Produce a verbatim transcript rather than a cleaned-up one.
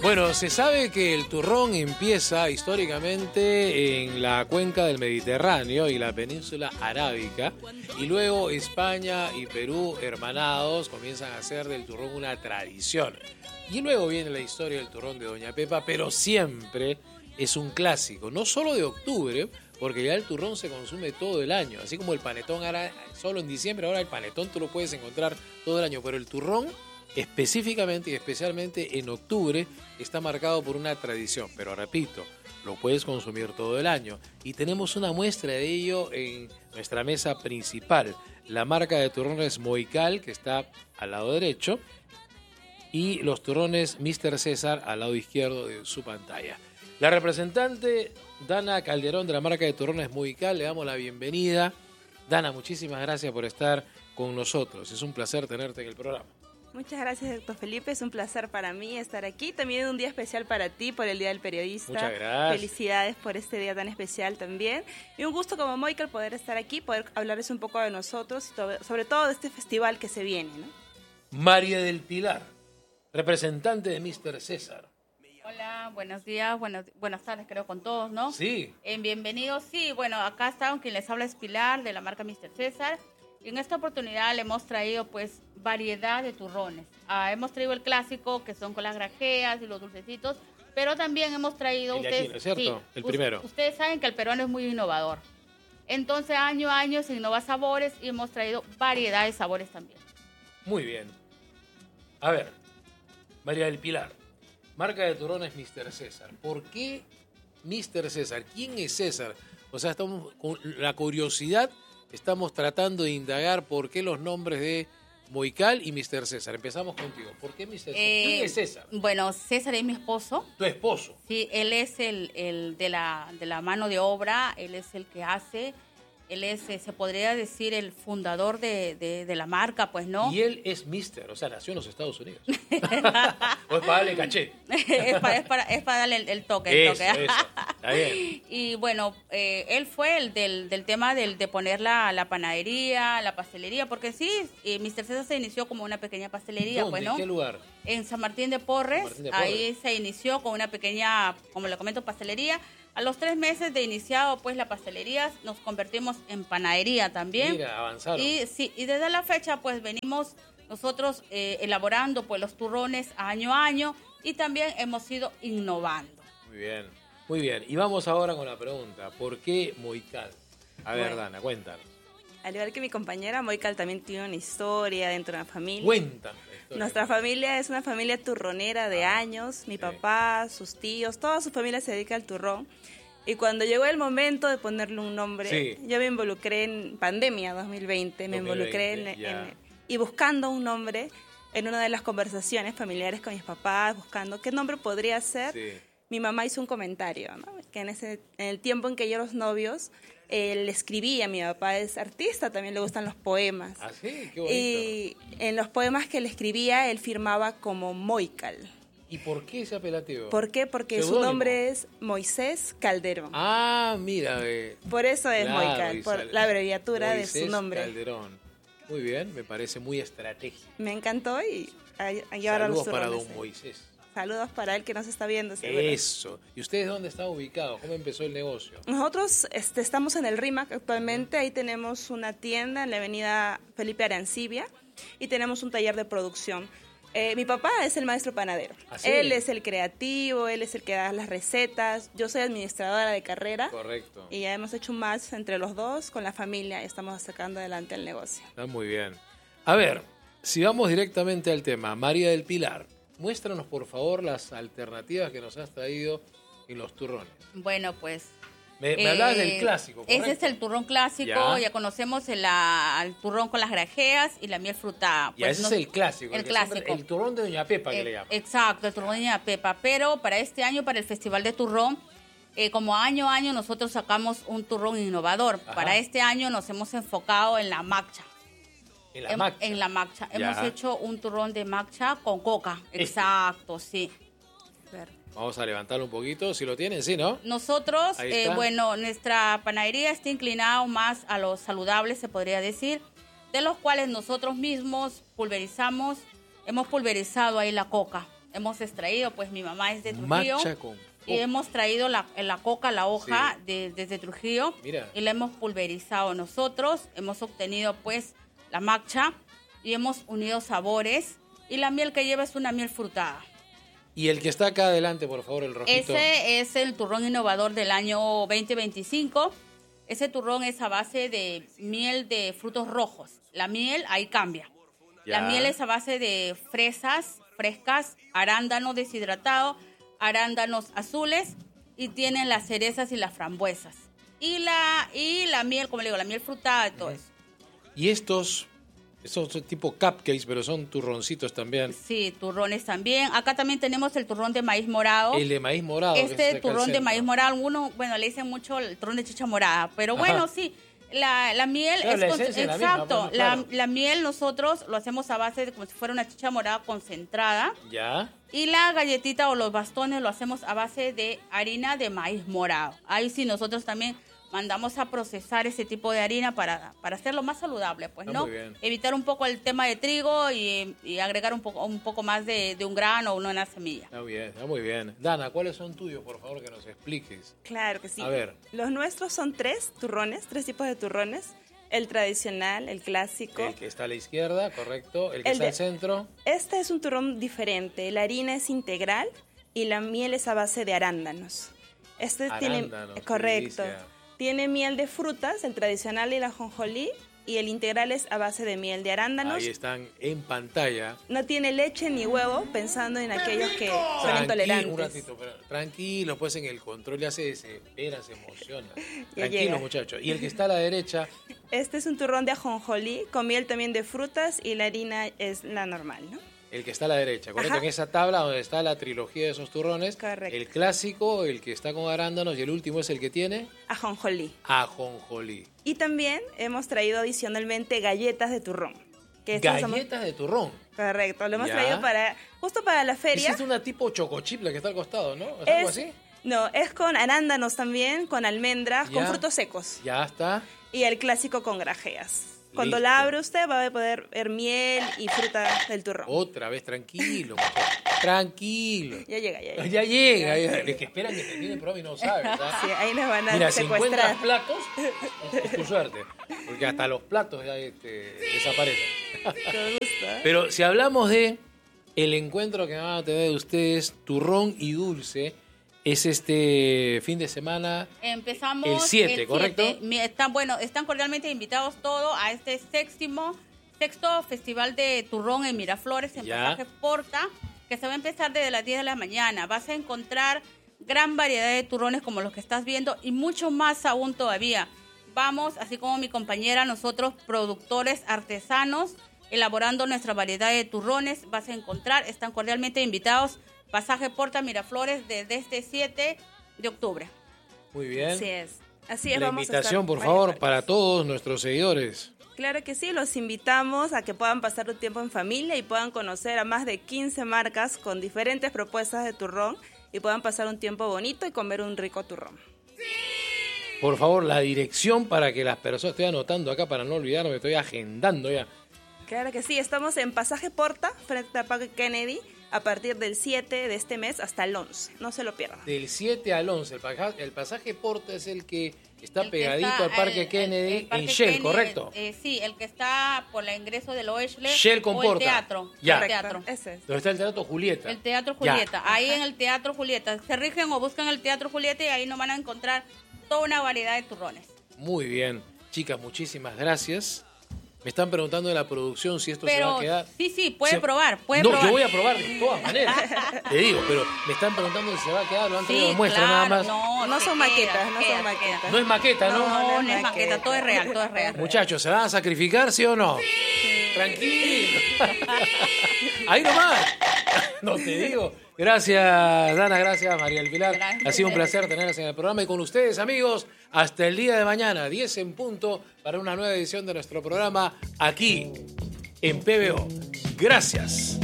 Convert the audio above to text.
Bueno, se sabe que el turrón empieza históricamente en la cuenca del Mediterráneo y la península arábica, y luego España y Perú, hermanados, comienzan a hacer del turrón una tradición. Y luego viene la historia del turrón de Doña Pepa, pero siempre es un clásico, no solo de octubre, porque ya el turrón se consume todo el año, así como el panetón ahora solo en diciembre, ahora el panetón tú lo puedes encontrar todo el año, pero el turrón específicamente y especialmente en octubre está marcado por una tradición, pero repito, lo puedes consumir todo el año y tenemos una muestra de ello en nuestra mesa principal, la marca de turrones Moical, que está al lado derecho, y los turrones míster César al lado izquierdo de su pantalla. La representante Dana Calderón de la marca de turrones Moical, le damos la bienvenida. Dana, muchísimas gracias por estar con nosotros, es un placer tenerte en el programa. Muchas gracias, doctor Felipe. Es un placer para mí estar aquí. También un día especial para ti por el Día del Periodista. Muchas gracias. Felicidades por este día tan especial también. Y un gusto como Moical poder estar aquí, poder hablarles un poco de nosotros y sobre todo de este festival que se viene, ¿no? María del Pilar, representante de míster César. Hola, buenos días, buenos, buenas tardes creo con todos, ¿no? Sí. Eh, bienvenidos, sí, bueno, acá está, quien les habla es Pilar de la marca míster César. Y en esta oportunidad le hemos traído pues variedad de turrones. Ah, hemos traído el clásico, que son con las grajeas y los dulcecitos, pero también hemos traído... El ustedes, aquí, ¿cierto? Sí, el primero. Ustedes saben que el peruano es muy innovador. Entonces, año a año se innova sabores y hemos traído variedad de sabores también. Muy bien. A ver, María del Pilar, marca de turrones míster César. ¿Por qué míster César? ¿Quién es César? O sea, estamos con la curiosidad... Estamos tratando de indagar por qué los nombres de Moical y míster César. Empezamos contigo. ¿Por qué míster César? Eh, ¿Quién es César? Bueno, César es mi esposo. ¿Tu esposo? Sí, él es el, el de, la, de la mano de obra, él es el que hace, él es, se podría decir, el fundador de, de, de la marca, pues, ¿no? Y él es míster, o sea, nació en los Estados Unidos. ¿O es para darle caché? es, para, es, para, es para darle el, el toque. El eso, toque. eso. Está bien. Y bueno, eh, él fue el del, del tema del, de poner la, la panadería, la pastelería, porque sí, eh, míster César se inició como una pequeña pastelería. ¿Dónde? Pues, ¿no? ¿En qué lugar? En San Martín de Porres, Martín de Porres. Ahí se inició con una pequeña, como le comento, pastelería. A los tres meses de iniciado, pues, la pastelería, nos convertimos en panadería también. Mira, avanzaron. Y, sí, y desde la fecha, pues, venimos nosotros eh, elaborando, pues, los turrones año a año y también hemos ido innovando. Muy bien, muy bien. Y vamos ahora con la pregunta, ¿por qué Moical? A ver, Bueno. Dana, cuéntanos. Al igual que mi compañera, Moical también tiene una historia dentro de la familia. Cuéntanos la historia. Nuestra familia es una familia turronera de Ah, años. Mi sí. papá, sus tíos, toda su familia se dedica al turrón. Y cuando llegó el momento de ponerle un nombre, Sí. yo me involucré en pandemia dos mil veinte, me dos mil involucré veinte, en, ya. en- y buscando un nombre en una de las conversaciones familiares con mis papás, buscando qué nombre podría ser. Sí. Mi mamá hizo un comentario, ¿no? Que en, ese, en el tiempo en que yo los novios, él escribía, mi papá es artista, también le gustan los poemas. ¿Ah, sí? Qué bonito. Y en los poemas que él escribía, él firmaba como Moical. ¿Y por qué ese apelativo? ¿Por qué? Porque su Seudónimo. nombre es Moisés Calderón. Ah, mira, ve. Por eso es Claro, Moical, por Isabel. la abreviatura de Moisés su nombre. Calderón. Muy bien, me parece muy estratégico. Me encantó y, y ahora los Saludos para turrones. don Moisés. Saludos para él que nos está viendo, seguro. Eso. ¿Y ustedes dónde están ubicados? ¿Cómo empezó el negocio? Nosotros este, estamos en el RIMAC actualmente, ahí tenemos una tienda en la avenida Felipe Arancibia y tenemos un taller de producción. Eh, mi papá es el maestro panadero, ¿Ah, sí? Él es el creativo, él es el que da las recetas, yo soy administradora de carrera. Correcto. Y ya hemos hecho un match entre los dos, con la familia, y estamos sacando adelante el negocio. Está muy bien. A ver, si vamos directamente al tema, María del Pilar, muéstranos por favor las alternativas que nos has traído en los turrones. Bueno, pues... Me, me Eh, hablabas del clásico, ¿correcto? Ese es el turrón clásico, Ya. ya, conocemos el, la- el turrón con las grajeas y la miel frutada. Ya, ese no- es el clásico. El que siempre- clásico. El turrón de Doña Pepa, que Eh, le llaman. Exacto, el turrón de Doña Pepa. Pero para este año, para el Festival de Turrón, eh, como año a año nosotros sacamos un turrón innovador. Ajá. Para este año nos hemos enfocado en la matcha. En la En- macha. En la matcha. Ya. Hemos hecho un turrón de matcha con coca. Este. Exacto, sí. Vamos a levantarlo un poquito, si lo tienen, sí, ¿no? Nosotros, Ahí eh, está. bueno, nuestra panadería está inclinada más a lo saludable, se podría decir, de los cuales nosotros mismos pulverizamos, hemos pulverizado ahí la coca. hemos extraído, pues mi mamá es de Trujillo. Matcha con Y hemos traído la, la coca, la hoja, sí. de, desde Trujillo. Mira. Y la hemos pulverizado nosotros. Hemos obtenido, pues, la matcha y hemos unido sabores. Y la miel que lleva es una miel frutada. Y el que está acá adelante, por favor, el rojito. Ese es el turrón innovador del año veinte veinticinco. Ese turrón es a base de miel de frutos rojos. La miel ahí cambia. Ya. La miel es a base de fresas frescas, arándano deshidratado, arándanos azules y tienen las cerezas y las frambuesas. Y la, y la miel, como le digo, la miel frutada y todo eso. Y estos, estos son tipo cupcakes, pero son turroncitos también. Sí, turrones también. Acá también tenemos el turrón de maíz morado. El de maíz morado. que Este es acá al turrón de centro. maíz morado, uno, bueno, le dicen mucho el turrón de chicha morada, pero bueno, Ajá. sí. La, la miel Claro, es la con- esencia es la misma, exacto. bueno, la, claro. la miel nosotros lo hacemos a base de como si fuera una chicha morada concentrada. Ya. Y la galletita o los bastones lo hacemos a base de harina de maíz morado. Ahí sí nosotros también mandamos a procesar ese tipo de harina para, para hacerlo más saludable, pues, Ah, ¿no? muy bien. Evitar un poco el tema de trigo y, y agregar un poco, un poco más de, de un grano o una semilla. Está bien, está muy bien. Dana, ¿cuáles son tuyos, por favor, que nos expliques? Claro que sí. A ver. Los nuestros son tres turrones, tres tipos de turrones. El tradicional, el clásico. El que está a la izquierda, correcto. El que El está de- al centro. Este es un turrón diferente. La harina es integral y la miel es a base de arándanos. Este Arándanos, tiene, qué correcto. delicia. Tiene miel de frutas, el tradicional y la ajonjolí, y el integral es a base de miel de arándanos. Ahí están en pantalla. No tiene leche ni huevo, pensando en aquellos que son Tranquilo, intolerantes. un ratito, pero tranquilo, pues en el control ya se desespera, se emociona. Ya Tranquilo, llega. muchachos. Y el que está a la derecha, Este es un turrón de ajonjolí, con miel también de frutas, y la harina es la normal, ¿no? el que está a la derecha, correcto. Ajá. En esa tabla donde está la trilogía de esos turrones. Correcto. El clásico, el que está con arándanos, y el último es el que tiene Ajonjolí. ajonjolí. Y también hemos traído adicionalmente galletas de turrón. Que estas somos- Galletas de turrón. Correcto, lo hemos Ya. traído para justo para la feria. Esa es una tipo chocochip la que está al costado, ¿no? ¿Es algo Es- así? No, es con arándanos también, con almendras, con Ya. frutos secos. Ya está. Y el clásico con grajeas. Cuando Listo. la abre usted va a poder ver miel y fruta del turrón. Otra vez, tranquilo, muchachos. Tranquilo. Ya llega, ya llega. Ya llega. Ya. Es que esperan que termine el programa y no saben, ¿sabes? Sí, ahí nos van a Mira, si encuentras secuestrar. platos, es tu suerte. Porque hasta los platos ya este, desaparecen. Con gusto. Pero si hablamos de el encuentro que van a tener ustedes, turrón y dulce, es este fin de semana. Empezamos El siete, ¿correcto? siete. Mi- Están, bueno, están cordialmente invitados todos a este séptimo, sexto Festival de Turrón en Miraflores, en Ya. Pasaje Porta, que se va a empezar desde las diez de la mañana. Vas a encontrar gran variedad de turrones como los que estás viendo y mucho más aún todavía. Vamos, así como mi compañera, nosotros productores artesanos, elaborando nuestra variedad de turrones. Vas a encontrar, están cordialmente invitados, Pasaje Porta Miraflores desde este siete de octubre. Muy bien. Así es. Así es, La vamos a estar invitación, por en varias favor, partes. para todos nuestros seguidores. Claro que sí, los invitamos a que puedan pasar un tiempo en familia y puedan conocer a más de quince marcas con diferentes propuestas de turrón y puedan pasar un tiempo bonito y comer un rico turrón. Por favor, la dirección para que las personas, estoy anotando acá para no olvidarme, estoy agendando ya. Claro que sí, estamos en Pasaje Porta, frente a Parque Kennedy, a partir del siete de este mes hasta el once. No se lo pierdan. Del siete al once, el pasaje, el pasaje Porta es el que está El que pegadito está al Parque el- Kennedy, el Parque en Shell, Kennedy, ¿correcto? eh, sí, el que está por el ingreso del Oesle Shell con o el Porta. teatro. Ya. El teatro. Ese es. Donde está el Teatro Julieta. El Teatro Ya. Julieta. Ahí en el Teatro Julieta. Se rigen o buscan el Teatro Julieta y ahí nos van a encontrar toda una variedad de turrones. Muy bien. Chicas, muchísimas gracias. Me están preguntando de la producción si esto se va Pero a quedar. sí, sí, puede Se- probar, puede no, probar. yo voy a probar de todas maneras. Te digo, pero me están preguntando si se va a quedar, lo han traído Sí, de muestra claro, nada más. No, No se son queda, maquetas, no queda, son queda. maquetas. No es maqueta, ¿no? No, no, no no es es maqueta, maqueta. todo es real, todo es real. Muchachos, ¿se van a sacrificar, sí o no? Tranquilo. Ahí nomás. No te digo. Gracias, Dana, gracias, María del Pilar. Gracias. Ha sido un placer tenerlas en el programa y con ustedes, amigos, hasta el día de mañana, diez en punto, para una nueva edición de nuestro programa aquí en P B O. Gracias.